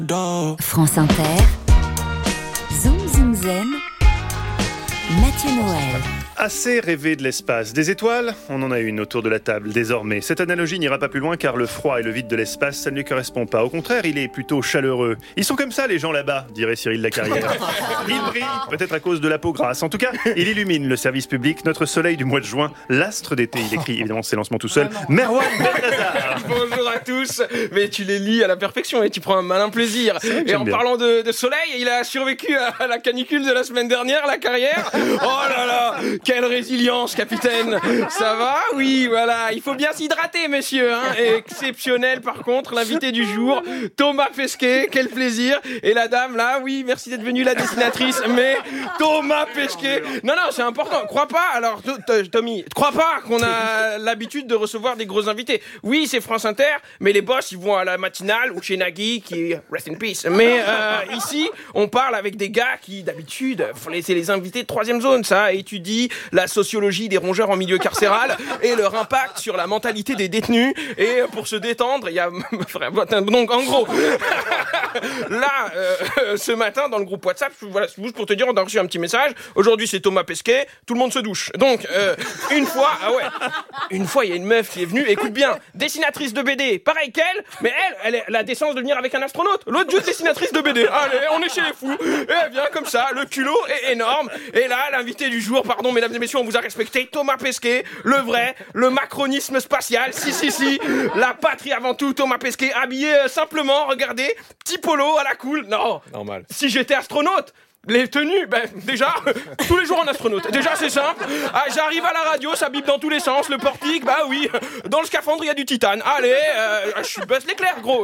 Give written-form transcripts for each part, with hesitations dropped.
France Inter, Zoom Zoom Zen, Mathieu Noël. Assez rêvé de l'espace. Des étoiles, on en a une autour de la table désormais. Cette analogie n'ira pas plus loin car le froid et le vide de l'espace, ça ne lui correspond pas. Au contraire, il est plutôt chaleureux. Ils sont comme ça les gens là-bas, dirait Cyril Lacarrière. Il brille, peut-être à cause de la peau grasse. En tout cas, il illumine le service public, notre soleil du mois de juin, l'astre d'été. Il écrit évidemment ses lancements tout seul. Merwan Belhazar. Bonjour à tous. Mais tu les lis à la perfection et tu prends un malin plaisir. Et en parlant de soleil, il a survécu à la canicule de la semaine dernière, Lacarrière. Oh là là, quelle résilience, capitaine. Ça va? Oui, voilà. Il faut bien s'hydrater, messieurs. Exceptionnel, par contre, l'invité du jour, Thomas Pesquet. Quel plaisir. Et la dame, là, oui, merci d'être venue, la dessinatrice. Mais Thomas Pesquet. Non, c'est important. Crois pas, alors, Tommy, crois pas qu'on a l'habitude de recevoir des gros invités. Oui, c'est France Inter, mais les boss, ils vont à la matinale ou chez Nagui, qui rest in peace. Mais ici, on parle avec des gars qui, d'habitude, c'est les invités de troisième zone, ça, étudient la sociologie des rongeurs en milieu carcéral et leur impact sur la mentalité des détenus. Et pour se détendre, il y a... Donc, en gros, là, ce matin, dans le groupe WhatsApp, voilà, c'est juste pour te dire, on a reçu un petit message. Aujourd'hui, c'est Thomas Pesquet, tout le monde se douche. Donc, une fois, il y a une meuf qui est venue, écoute bien, dessinatrice de BD, pareil qu'elle, mais elle a la décence de venir avec un astronaute. L'autre, juste dessinatrice de BD. Allez, on est chez les fous. Et elle vient comme ça, le culot est énorme. Et là, l'invité du jour, pardon, mesdames et messieurs, on vous a respecté, Thomas Pesquet, le vrai, le macronisme spatial, si, la patrie avant tout, Thomas Pesquet, habillé simplement, regardez, petit polo à la cool, non, normal. Si j'étais astronaute, les tenues, déjà, tous les jours en astronaute. Déjà, c'est simple. J'arrive à la radio, ça bip dans tous les sens. Le portique, oui. Dans le scaphandre, il y a du titane. Allez, je suis Buzz l'éclair, gros.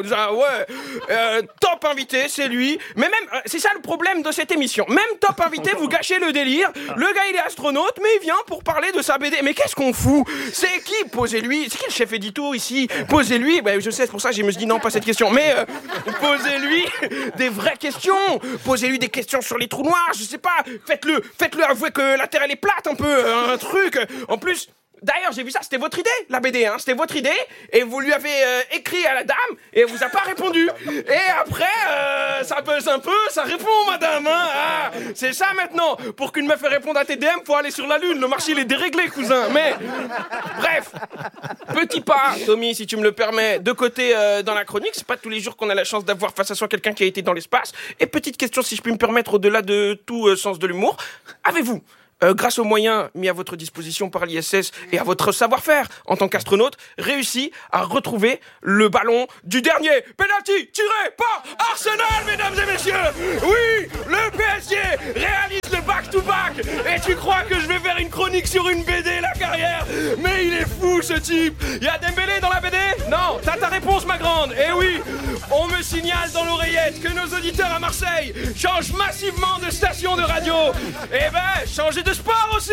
Top invité, c'est lui. Mais même, c'est ça le problème de cette émission. Même top invité, vous gâchez le délire. Le gars, il est astronaute, mais il vient pour parler de sa BD. Mais qu'est-ce qu'on fout? C'est qui? Posez-lui. C'est qui le chef édito ici? Posez-lui. Je sais, c'est pour ça que je me suis dit non, pas cette question. Mais posez-lui des vraies questions. Posez-lui des questions sur les trous noirs, je sais pas, faites-le avouer que la Terre elle est plate un peu, un truc. En plus, d'ailleurs j'ai vu ça, c'était votre idée, la BD, c'était votre idée, et vous lui avez écrit à la dame, et elle vous a pas répondu. Et après, ça buzz un peu, ça répond madame, c'est ça maintenant, pour qu'une meuf réponde à tes DM, faut aller sur la lune, le marché il est déréglé cousin, mais bref, petit pas, Tommy, si tu me le permets, de côté dans la chronique, c'est pas tous les jours qu'on a la chance d'avoir face à soi quelqu'un qui a été dans l'espace, et petite question si je puis me permettre, au-delà de tout sens de l'humour, avez-vous grâce aux moyens mis à votre disposition par l'ISS et à votre savoir-faire en tant qu'astronaute, réussi à retrouver le ballon du dernier penalty tiré par Arsenal, mesdames et messieurs. Oui, le PSG réalise le back-to-back. Et tu crois que je vais faire une chronique sur une BD, Lacarrière? Mais il est fou, ce type. Il y a Dembélé dans la BD? Non, t'as ta réponse, ma grande. Et oui, on me signale dans l'oreillette que nos auditeurs à Marseille changent massivement de station de radio. Changez de sport aussi.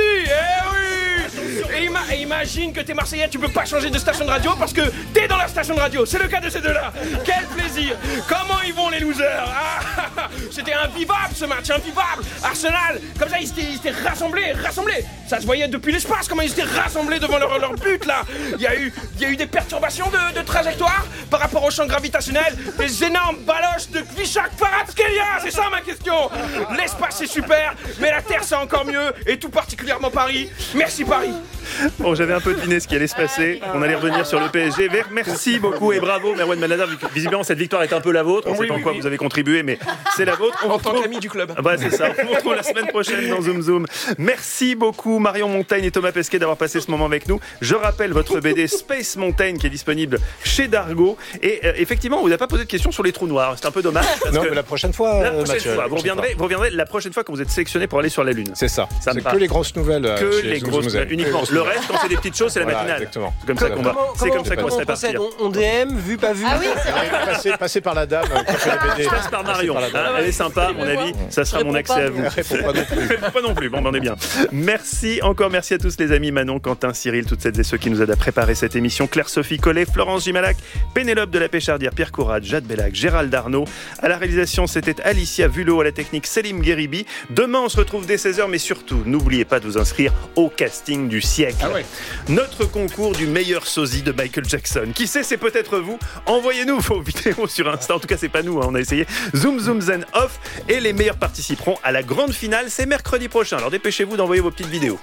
Et imagine que t'es Marseillais, tu peux pas changer de station de radio parce que t'es dans la station de radio. C'est le cas de ces deux-là. Quel plaisir. Comment ils vont les losers? C'était invivable ce match, invivable. Arsenal, comme ça ils s'étaient rassemblés. Ça se voyait depuis l'espace comment ils étaient rassemblés devant leur but là. Il y a eu des perturbations de trajectoire par rapport au champ gravitationnel, des énormes baloches de Kvyat-Kvaratskhelia. C'est ça ma question. L'espace c'est super, mais la Terre c'est encore mieux, et tout particulièrement Paris. Merci Paris. Bon, j'avais un peu deviné ce qui allait se passer. On allait revenir sur le PSG. Merci beaucoup et bravo Merwan Belhazar. Visiblement cette victoire est un peu la vôtre. On sait pas en quoi vous avez contribué, mais c'est la vôtre. En tant qu'ami du club. C'est ça. On se retrouve la semaine prochaine dans Zoom Zoom. Merci beaucoup Marion Montaigne et Thomas Pesquet d'avoir passé ce moment avec nous. Je rappelle votre BD Space Mountain qui est disponible chez Dargaud. Et effectivement, vous n'avez pas posé de questions sur les trous noirs. C'est un peu dommage. Non, mais la prochaine fois, vous reviendrez la prochaine fois quand vous êtes sélectionné pour aller sur la Lune. C'est ça. C'est que les grosses nouvelles. Que les grosses nouvelles uniquement. Le reste, quand c'est des petites choses, c'est la matinale. Exactement. C'est comme ça qu'on va. C'est comme ça qu'on va se répartir. On DM, vu pas vu. Ah oui, passer par la dame. Je passe par Marion. Elle est sympa, à mon avis. Ça sera mon accès à vous. Pas non plus. Bon, on est bien. Merci à tous les amis, Manon, Quentin, Cyril, toutes celles et ceux qui nous aident à préparer cette émission. Claire-Sophie Collet, Florence Gimalac, Pénélope de la Péchardière, Pierre Courade, Jade Bellac, Gérald Darnaud. À la réalisation, c'était Alicia Vulot, à la technique Selim Gueribi. Demain, on se retrouve dès 16h, mais surtout, n'oubliez pas de vous inscrire au casting du siècle. siècle. Ah ouais. Notre concours du meilleur sosie de Michael Jackson. Qui sait, c'est peut-être vous. Envoyez-nous vos vidéos sur Insta. En tout cas, c'est pas nous, on a essayé. Zoom Zoom Zen Off. Et les meilleurs participeront à la grande finale. C'est mercredi prochain. Alors dépêchez-vous d'envoyer vos petites vidéos.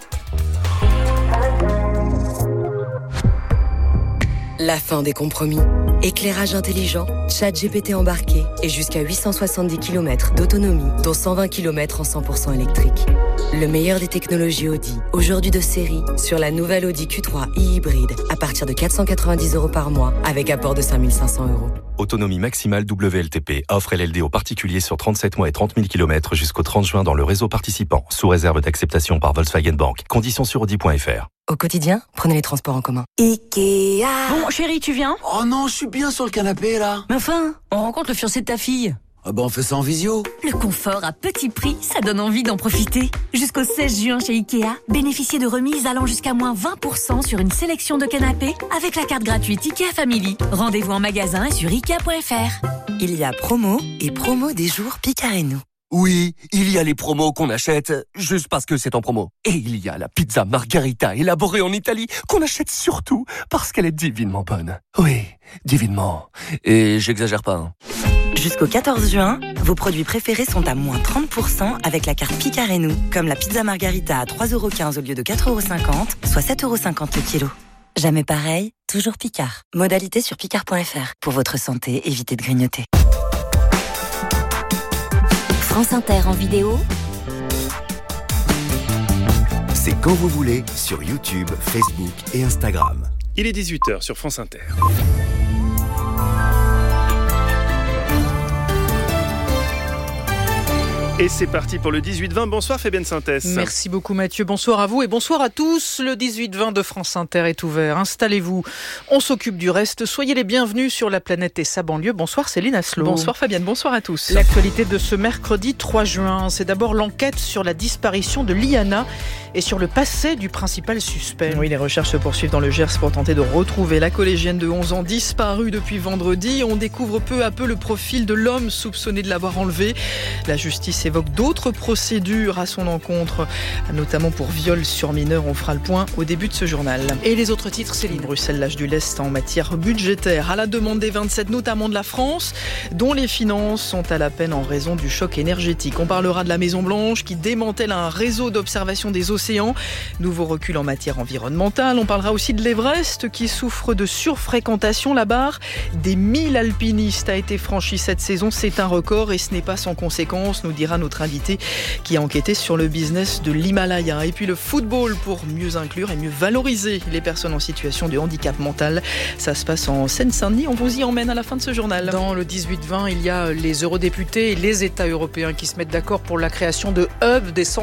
La fin des compromis. Éclairage intelligent, ChatGPT embarqué et jusqu'à 870 km d'autonomie, dont 120 km en 100% électrique. Le meilleur des technologies Audi, aujourd'hui de série, sur la nouvelle Audi Q3 e-hybride, à partir de 490 € par mois, avec apport de 5 500 €. Autonomie maximale WLTP. Offre LLD aux particuliers sur 37 mois et 30 000 km jusqu'au 30 juin dans le réseau participant, sous réserve d'acceptation par Volkswagen Bank. Conditions sur Audi.fr. Au quotidien, prenez les transports en commun. Ikea. Bon, chérie, tu viens ? Oh non, je suis bien sur le canapé, là. Mais enfin, on rencontre le fiancé de ta fille. Ah bah on fait ça en visio. Le confort à petit prix, ça donne envie d'en profiter. Jusqu'au 16 juin chez Ikea, bénéficiez de remises allant jusqu'à moins 20% sur une sélection de canapés avec la carte gratuite Ikea Family. Rendez-vous en magasin et sur Ikea.fr. Il y a promo et promo des jours Picareno. Oui, il y a les promos qu'on achète juste parce que c'est en promo. Et il y a la pizza margarita élaborée en Italie qu'on achète surtout parce qu'elle est divinement bonne. Oui, divinement. Et j'exagère pas, hein. Jusqu'au 14 juin, vos produits préférés sont à moins 30% avec la carte Picareno, comme la pizza margarita à 3,15 € au lieu de 4,50 €, soit 7,50 € le kilo. Jamais pareil, toujours Picard. Modalité sur picard.fr. Pour votre santé, évitez de grignoter. France Inter en vidéo. C'est quand vous voulez sur YouTube, Facebook et Instagram. Il est 18h sur France Inter. Et c'est parti pour le 18-20. Bonsoir Fabienne Synthèse. Merci beaucoup Mathieu, bonsoir à vous et bonsoir à tous. Le 18-20 de France Inter est ouvert. Installez-vous, on s'occupe du reste. Soyez les bienvenus sur la planète et sa banlieue. Bonsoir Céline Asselot. Bonsoir Fabienne, bonsoir à tous. L'actualité de ce mercredi 3 juin, c'est d'abord l'enquête sur la disparition de Liana et sur le passé du principal suspect. Oui, les recherches se poursuivent dans le Gers pour tenter de retrouver la collégienne de 11 ans disparue depuis vendredi. On découvre peu à peu le profil de l'homme soupçonné de l'avoir enlevée. La justice évoque d'autres procédures à son encontre, notamment pour viol sur mineur. On fera le point au début de ce journal. Et les autres titres, Céline. Bruxelles lâche du lest en matière budgétaire, à la demande des 27, notamment de la France, dont les finances sont à la peine en raison du choc énergétique. On parlera de la Maison-Blanche qui démantèle un réseau d'observation des océans. Nouveau recul en matière environnementale. On parlera aussi de l'Everest qui souffre de surfréquentation. La barre des 1000 alpinistes a été franchie cette saison. C'est un record et ce n'est pas sans conséquence, nous dira notre invité qui a enquêté sur le business de l'Himalaya. Et puis le football pour mieux inclure et mieux valoriser les personnes en situation de handicap mental. Ça se passe en Seine-Saint-Denis. On vous y emmène à la fin de ce journal. Dans le 18-20, il y a les eurodéputés et les États européens qui se mettent d'accord pour la création de hubs des centres